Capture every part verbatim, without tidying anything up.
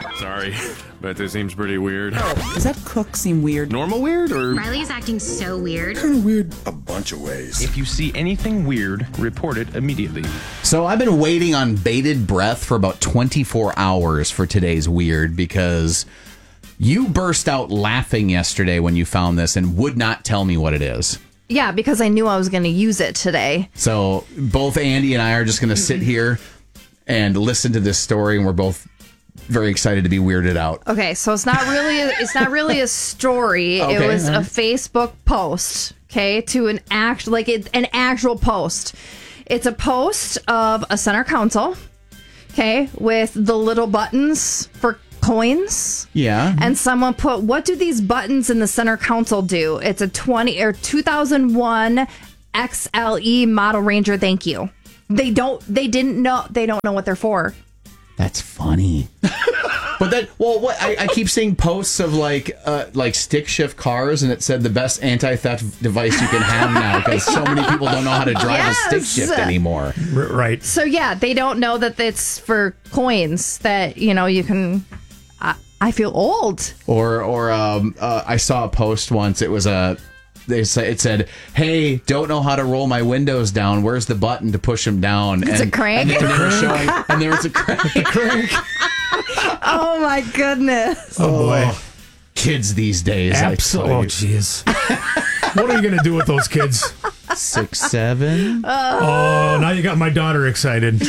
Sorry, but this seems pretty weird. Does that cook seem weird? Normal weird, or? Riley's acting so weird. Kind of weird a bunch of ways. If you see anything weird, report it immediately. So I've been waiting on bated breath for about twenty-four hours for today's weird, because you burst out laughing yesterday when you found this and would not tell me what it is. Yeah, because I knew I was going to use it today. So both Andy and I are just going to sit here and listen to this story, and we're both very excited to be weirded out. Okay, so it's not really a, it's not really a story. Okay, it was all a right. Facebook post, okay, to an act like it, an actual post. It's a post of a center console, okay, with the little buttons for coins. Yeah. And someone put, what do these buttons in the center console do? It's a twenty or two thousand one X L E model Ranger. Thank you. They don't they didn't know they don't know what they're for. That's funny. But then, well, what I, I keep seeing posts of like uh, like stick shift cars, and it said the best anti-theft device you can have now, because so many people don't know how to drive Yes. a stick shift anymore. R- right. So yeah, they don't know that it's for coins that, you know, you can I, I feel old. Or or um, uh, I saw a post once. It was a they say it said, "Hey, don't know how to roll my windows down. Where's the button to push them down?" It's and, a crank. And, and they were showing, and there was a crank. Crank. Oh my goodness. Oh, boy. Kids these days. Absolutely. Oh, jeez. What are you going to do with those kids? Six, seven. Oh, now you got my daughter excited.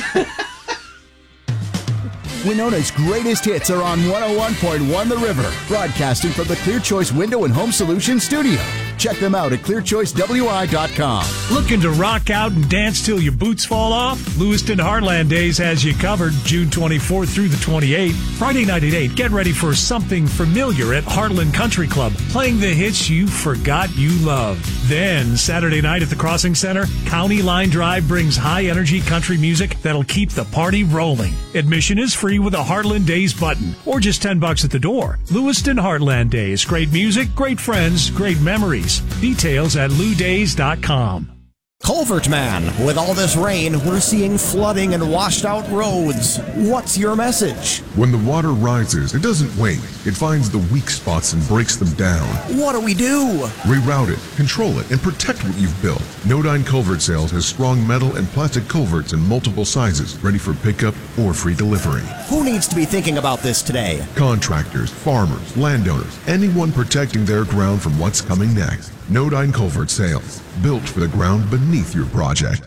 Winona's greatest hits are on one oh one point one The River, broadcasting from the Clear Choice Window and Home Solutions studio. Check them out at clear choice w i dot com. Looking to rock out and dance till your boots fall off? Lewiston Heartland Days has you covered June twenty-fourth through the twenty-eighth. Friday night at eight, get ready for something familiar at Heartland Country Club, playing the hits you forgot you loved. Then, Saturday night at the Crossing Center, County Line Drive brings high-energy country music that'll keep the party rolling. Admission is free with a Heartland Days button, or just ten bucks at the door. Lewiston Heartland Days. Great music, great friends, great memories. Details at lou days dot com. Culvert Man, with all this rain, we're seeing flooding and washed out roads. What's your message? When the water rises, it doesn't wait. It finds the weak spots and breaks them down. What do we do? Reroute it, control it, and protect what you've built. Nodine Culvert Sales has strong metal and plastic culverts in multiple sizes, ready for pickup or free delivery. Who needs to be thinking about this today? Contractors, farmers, landowners, anyone protecting their ground from what's coming next. Nodine Culvert Sales, built for the ground beneath your project.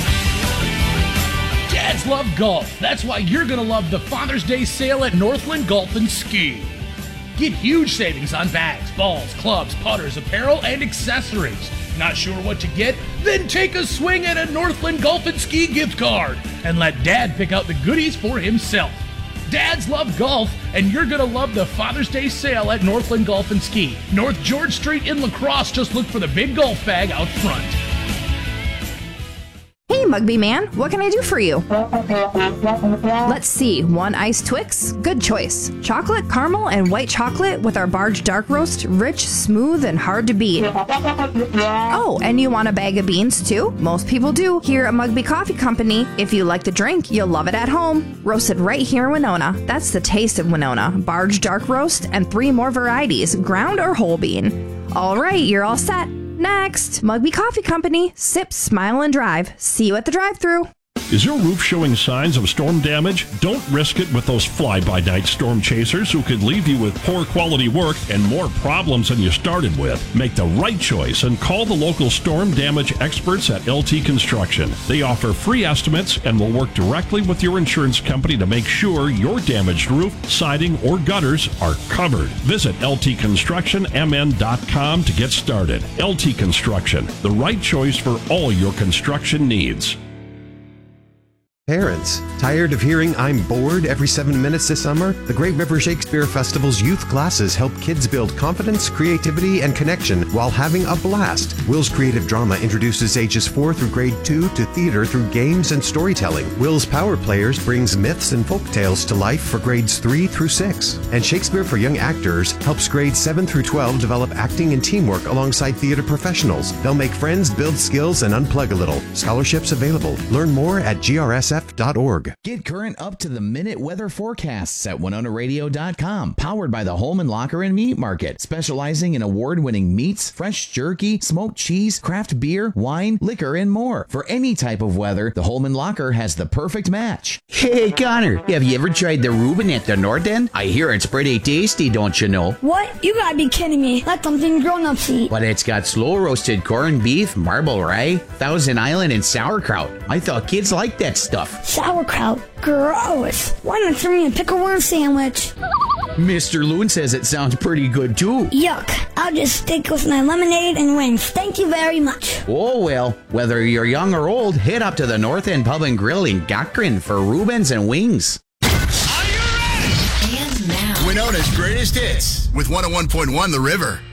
Dads love golf. That's why you're going to love the Father's Day sale at Northland Golf and Ski. Get huge savings on bags, balls, clubs, putters, apparel, and accessories. Not sure what to get? Then take a swing at a Northland Golf and Ski gift card and let Dad pick out the goodies for himself. Dads love golf, and you're going to love the Father's Day sale at Northland Golf and Ski. North George Street in La Crosse. Just look for the big golf bag out front. Hey, Mugby Man, what can I do for you? Let's see. One iced Twix? Good choice. Chocolate, caramel, and white chocolate with our Barge Dark Roast. Rich, smooth, and hard to beat. Oh, and you want a bag of beans, too? Most people do. Here at Mugby Coffee Company, if you like the drink, you'll love it at home. Roasted right here in Winona. That's the taste of Winona. Barge Dark Roast and three more varieties, ground or whole bean. All right, you're all set. Next, Mugby Coffee Company. Sip, smile, and drive. See you at the drive-thru. Is your roof showing signs of storm damage? Don't risk it with those fly-by-night storm chasers who could leave you with poor quality work and more problems than you started with. Make the right choice and call the local storm damage experts at L T Construction. They offer free estimates and will work directly with your insurance company to make sure your damaged roof, siding, or gutters are covered. Visit L T construction m n dot com to get started. L T Construction, the right choice for all your construction needs. Parents, tired of hearing "I'm bored" every seven minutes this summer? The Great River Shakespeare Festival's youth classes help kids build confidence, creativity, and connection while having a blast. Will's Creative Drama introduces ages four through grade two to theater through games and storytelling. Will's Power Players brings myths and folk tales to life for grades three through six. And Shakespeare for Young Actors helps grades seven through twelve develop acting and teamwork alongside theater professionals. They'll make friends, build skills, and unplug a little. Scholarships available. Learn more at G R S f dot org. Get current up-to-the-minute weather forecasts at winona radio dot com. Powered by the Holman Locker and Meat Market, specializing in award-winning meats, fresh jerky, smoked cheese, craft beer, wine, liquor, and more. For any type of weather, the Holman Locker has the perfect match. Hey, Connor, have you ever tried the Reuben at the North End? I hear it's pretty tasty, don't you know? What? You gotta be kidding me. That's something grown-ups eat. But it's got slow-roasted corned beef, marble rye, Thousand Island, and sauerkraut. I thought kids liked that stuff. Sauerkraut? Gross. Why not throw me a pickle worm sandwich? Mister Loon says it sounds pretty good, too. Yuck. I'll just stick with my lemonade and wings. Thank you very much. Oh, well, whether you're young or old, head up to the North End Pub and Grill in Gakrin for Reubens and wings. And now, Winona's greatest hits with one oh one point one The River.